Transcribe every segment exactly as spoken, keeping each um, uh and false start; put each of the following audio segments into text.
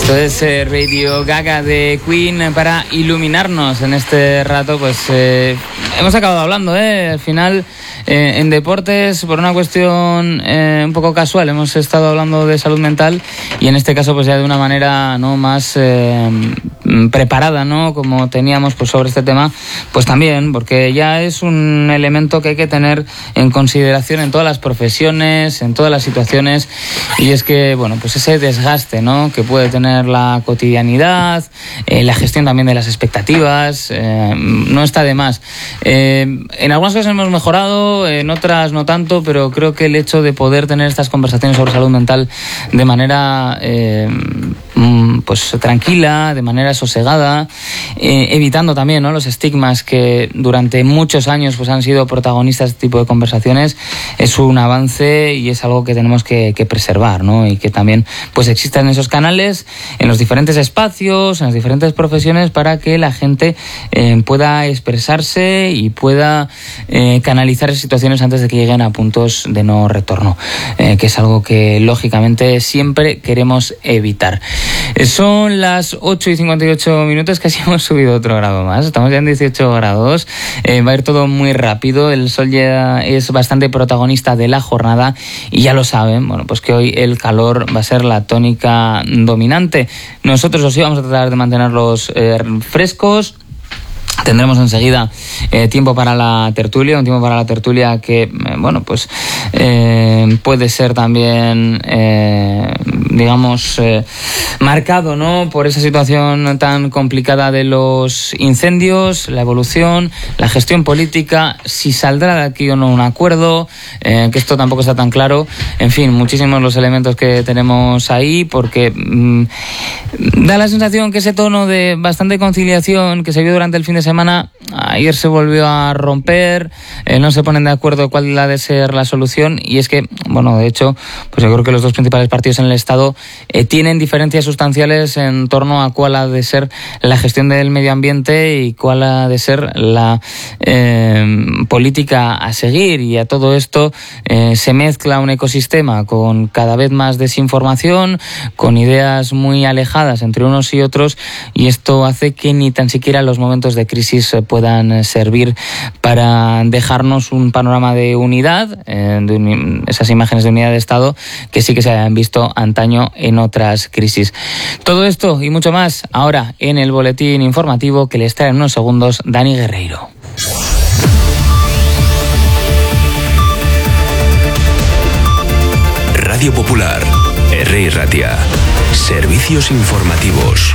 Esto es eh, Radio Gaga de Queen para iluminarnos en este rato. Pues eh, hemos acabado hablando, ¿eh? Al final, eh, en deportes, por una cuestión eh, un poco casual, hemos estado hablando de salud mental y en este caso pues ya de una manera no más eh, preparada, ¿no? Como teníamos pues sobre este tema, pues también, porque ya es un elemento que hay que tener en consideración en todas las profesiones, en todas las situaciones, y es que, bueno, pues ese desgaste, ¿no? Que puede tener la cotidianidad, eh, la gestión también de las expectativas, eh, no está de más. Eh, en algunas cosas hemos mejorado, en otras no tanto, pero creo que el hecho de poder tener estas conversaciones sobre salud mental de manera eh, pues tranquila, de manera sosegada, eh, evitando también, ¿no?, los estigmas que durante muchos años pues han sido protagonistas de este tipo de conversaciones, es un avance y es algo que tenemos que, que preservar, ¿no? Y que también pues existan esos canales en los diferentes espacios, en las diferentes profesiones, para que la gente eh, pueda expresarse y pueda eh, canalizar esas situaciones antes de que lleguen a puntos de no retorno, eh, que es algo que lógicamente siempre queremos evitar. Son las ocho y cincuenta y ocho minutos, casi hemos subido otro grado más, estamos ya en dieciocho grados, eh, va a ir todo muy rápido, el sol ya es bastante protagonista de la jornada y ya lo saben, bueno, pues que hoy el calor va a ser la tónica dominante. Nosotros os íbamos a tratar de mantenerlos eh, frescos. Tendremos enseguida eh, tiempo para la tertulia, un tiempo para la tertulia que, eh, bueno, pues eh, puede ser también, eh, digamos, eh, marcado, ¿no?, por esa situación tan complicada de los incendios, la evolución, la gestión política, si saldrá de aquí o no un acuerdo, eh, que esto tampoco está tan claro. En fin, muchísimos los elementos que tenemos ahí, porque mmm, da la sensación que ese tono de bastante conciliación que se vio durante el fin de semana, ayer se volvió a romper, eh, no se ponen de acuerdo cuál ha de ser la solución, y es que, bueno, de hecho, pues yo creo que los dos principales partidos en el Estado eh, tienen diferencias sustanciales en torno a cuál ha de ser la gestión del medio ambiente y cuál ha de ser la eh, política a seguir, y a todo esto eh, se mezcla un ecosistema con cada vez más desinformación, con ideas muy alejadas entre unos y otros, y esto hace que ni tan siquiera los momentos de crisis puedan servir para dejarnos un panorama de unidad, eh, de un, esas imágenes de unidad de Estado que sí que se habían visto antaño en otras crisis. Todo esto y mucho más ahora en el boletín informativo que les trae en unos segundos Dani Guerreiro. Radio Popular, R I Ratia, servicios informativos.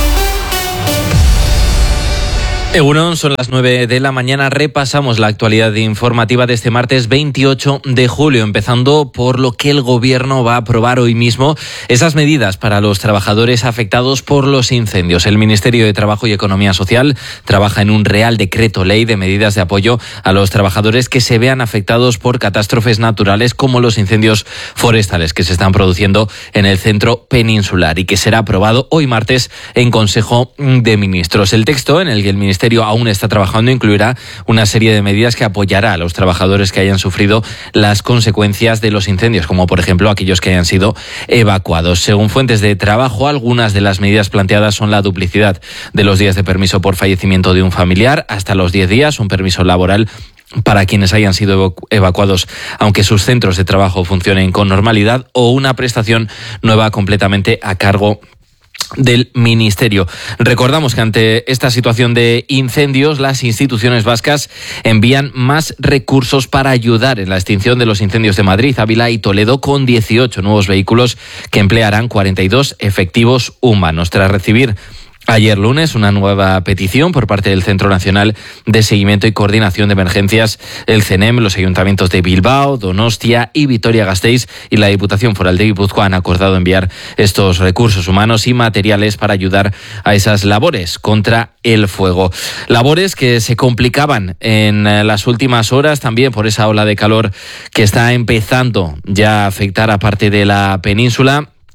Egunon, son las nueve de la mañana, repasamos la actualidad informativa de este martes veintiocho de julio, empezando por lo que el Gobierno va a aprobar hoy mismo, esas medidas para los trabajadores afectados por los incendios. El Ministerio de Trabajo y Economía Social trabaja en un Real Decreto Ley de medidas de apoyo a los trabajadores que se vean afectados por catástrofes naturales como los incendios forestales que se están produciendo en el centro peninsular y que será aprobado hoy martes en Consejo de Ministros. El texto en el que el Ministerio aún está trabajando incluirá una serie de medidas que apoyará a los trabajadores que hayan sufrido las consecuencias de los incendios, como por ejemplo aquellos que hayan sido evacuados. Según fuentes de trabajo, algunas de las medidas planteadas son la duplicidad de los días de permiso por fallecimiento de un familiar, hasta los diez días, un permiso laboral para quienes hayan sido evacuados aunque sus centros de trabajo funcionen con normalidad, o una prestación nueva completamente a cargo del Ministerio. Recordamos que ante esta situación de incendios, las instituciones vascas envían más recursos para ayudar en la extinción de los incendios de Madrid, Ávila y Toledo, con dieciocho nuevos vehículos que emplearán cuarenta y dos efectivos humanos. Tras recibir ayer lunes una nueva petición por parte del Centro Nacional de Seguimiento y Coordinación de Emergencias, el C N E M, los ayuntamientos de Bilbao, Donostia y Vitoria-Gasteiz y la Diputación Foral de Guipúzcoa han acordado enviar estos recursos humanos y materiales para ayudar a esas labores contra el fuego. Labores que se complicaban en las últimas horas también por esa ola de calor que está empezando ya a afectar a parte de la península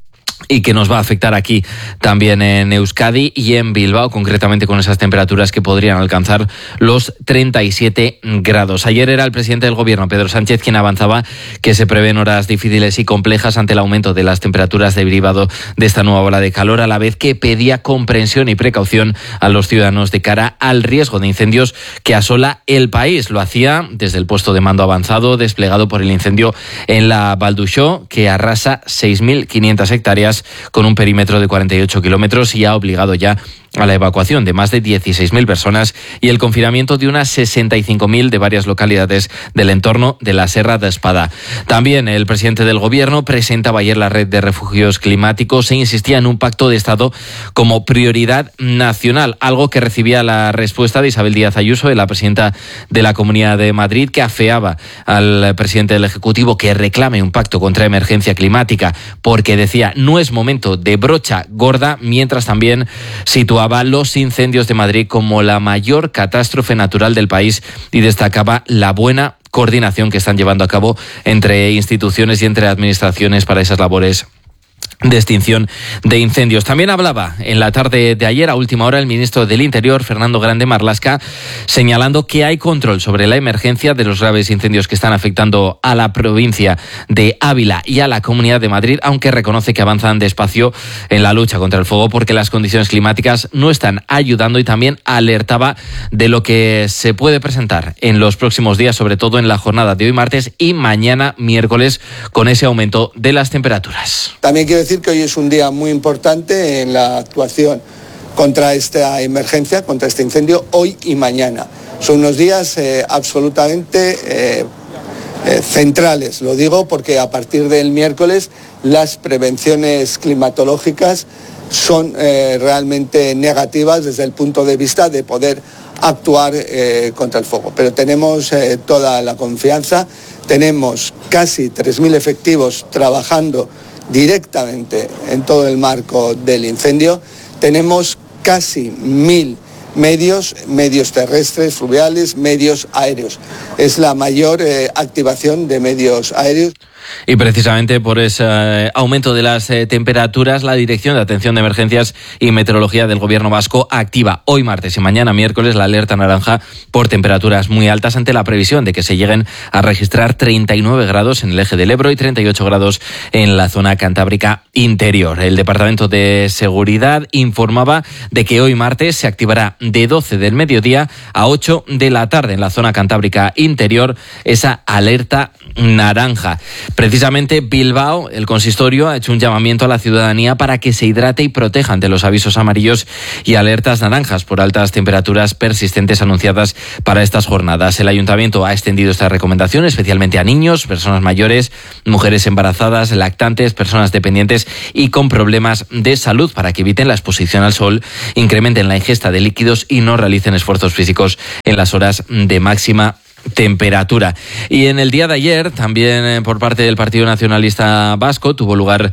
y que nos va a afectar aquí también en Euskadi y en Bilbao, concretamente con esas temperaturas que podrían alcanzar los treinta y siete grados. Ayer era el presidente del Gobierno, Pedro Sánchez, quien avanzaba que se prevén horas difíciles y complejas ante el aumento de las temperaturas derivado de esta nueva ola de calor, a la vez que pedía comprensión y precaución a los ciudadanos de cara al riesgo de incendios que asola el país. Lo hacía desde el puesto de mando avanzado desplegado por el incendio en la Val d'Uixó, que arrasa seis mil quinientas hectáreas con un perímetro de cuarenta y ocho kilómetros y ha obligado ya a la evacuación de más de dieciséis mil personas y el confinamiento de unas sesenta y cinco mil de varias localidades del entorno de la Serra de Espada. También el presidente del Gobierno presentaba ayer la red de refugios climáticos e insistía en un pacto de Estado como prioridad nacional, algo que recibía la respuesta de Isabel Díaz Ayuso, de la presidenta de la Comunidad de Madrid, que afeaba al presidente del Ejecutivo que reclame un pacto contra emergencia climática, porque decía no es momento de brocha gorda, mientras también situaba los incendios de Madrid como la mayor catástrofe natural del país y destacaba la buena coordinación que están llevando a cabo entre instituciones y entre administraciones para esas labores de extinción de incendios. También hablaba en la tarde de ayer, a última hora, el ministro del Interior, Fernando Grande Marlaska, señalando que hay control sobre la emergencia de los graves incendios que están afectando a la provincia de Ávila y a la Comunidad de Madrid, aunque reconoce que avanzan despacio en la lucha contra el fuego porque las condiciones climáticas no están ayudando, y también alertaba de lo que se puede presentar en los próximos días, sobre todo en la jornada de hoy martes y mañana miércoles, con ese aumento de las temperaturas. También quiero decir que hoy es un día muy importante en la actuación contra esta emergencia, contra este incendio, hoy y mañana. Son unos días eh, absolutamente eh, eh, centrales. Lo digo porque a partir del miércoles las prevenciones climatológicas son eh, realmente negativas desde el punto de vista de poder actuar eh, contra el fuego. Pero tenemos eh, toda la confianza, tenemos casi tres mil efectivos trabajando directamente en todo el marco del incendio. Tenemos casi mil medios, medios terrestres, fluviales, medios aéreos. Es la mayor eh, activación de medios aéreos. Y precisamente por ese aumento de las temperaturas, la Dirección de Atención de Emergencias y Meteorología del Gobierno vasco activa hoy martes y mañana miércoles la alerta naranja por temperaturas muy altas, ante la previsión de que se lleguen a registrar treinta y nueve grados en el eje del Ebro y treinta y ocho grados en la zona cantábrica interior. El Departamento de Seguridad informaba de que hoy martes se activará de doce del mediodía a ocho de la tarde en la zona cantábrica interior esa alerta naranja. Precisamente Bilbao, el consistorio, ha hecho un llamamiento a la ciudadanía para que se hidrate y proteja ante los avisos amarillos y alertas naranjas por altas temperaturas persistentes anunciadas para estas jornadas. El ayuntamiento ha extendido esta recomendación especialmente a niños, personas mayores, mujeres embarazadas, lactantes, personas dependientes y con problemas de salud, para que eviten la exposición al sol, incrementen la ingesta de líquidos y no realicen esfuerzos físicos en las horas de máxima temperatura. Y en el día de ayer, también eh, por parte del Partido Nacionalista Vasco, tuvo lugar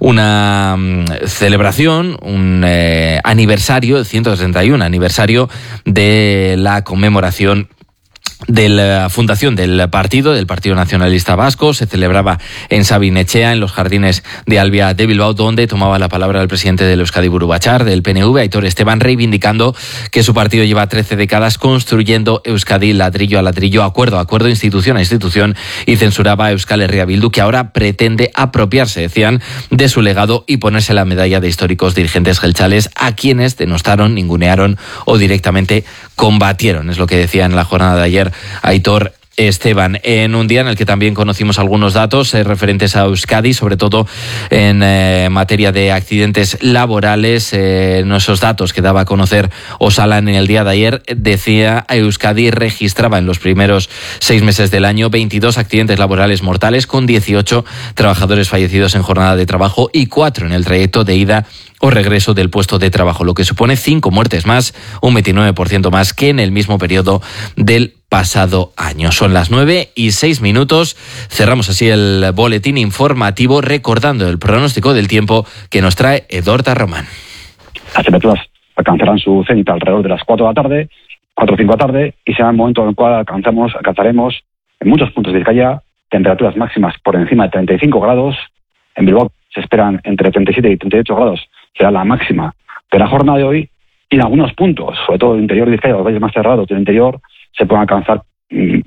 una um, celebración, un eh, aniversario, el ciento sesenta y uno aniversario de la conmemoración de la fundación del partido, del Partido Nacionalista Vasco. Se celebraba en Sabinechea, en los jardines de Albia de Bilbao, donde tomaba la palabra el presidente del Euskadi Buru Batzar, del P N V, Aitor Esteban, reivindicando que su partido lleva trece décadas construyendo Euskadi ladrillo a ladrillo, acuerdo a acuerdo, institución a institución, y censuraba a Euskal Herria Bildu, que ahora pretende apropiarse, decían, de su legado y ponerse la medalla de históricos dirigentes geltzales a quienes denostaron, ningunearon o directamente combatieron. Es lo que decía en la jornada de ayer Aitor Esteban, en un día en el que también conocimos algunos datos eh, referentes a Euskadi, sobre todo en eh, materia de accidentes laborales. Eh, en esos datos que daba a conocer Osalan en el día de ayer, decía Euskadi registraba en los primeros seis meses del año veintidós accidentes laborales mortales, con dieciocho trabajadores fallecidos en jornada de trabajo y cuatro en el trayecto de ida o regreso del puesto de trabajo, lo que supone cinco muertes más, un veintinueve por ciento más que en el mismo periodo del pasado año. Son las nueve y seis minutos. Cerramos así el boletín informativo recordando el pronóstico del tiempo que nos trae Edorta Román. Las temperaturas alcanzarán su cenit alrededor de las cuatro de la tarde, cuatro o cinco de la tarde, y será el momento en el cual alcanzamos, alcanzaremos en muchos puntos de Vizcaya temperaturas máximas por encima de treinta y cinco grados, En Bilbao se esperan entre treinta y siete y treinta y ocho grados, será la máxima de la jornada de hoy, y en algunos puntos, sobre todo el interior de Vizcaya, los valles más cerrados del interior, se pueden alcanzar mmm,